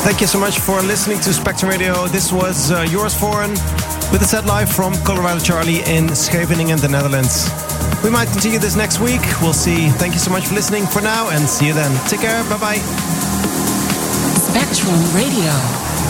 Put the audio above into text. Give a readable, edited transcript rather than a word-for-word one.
Thank you so much for listening to Spectrum Radio. This was Joris Voorn with a set live from Colorado Charlie in Scheveningen, the Netherlands. We might continue this next week. We'll see. Thank you so much for listening for now and see you then. Take care. Bye-bye. Spectrum Radio.